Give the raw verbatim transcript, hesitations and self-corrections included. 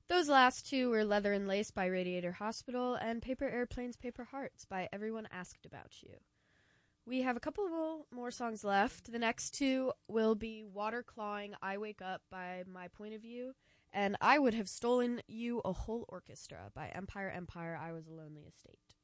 Those last two were Leather and Lace by Radiator Hospital and Paper Airplanes, Paper Hearts by Everyone Asked About You. We have a couple more songs left. The next two will be Water Clawing, I Wake Up by My Point of View, and I Would Have Stolen You a Whole Orchestra by Empire Empire, I Was a Lonely Estate.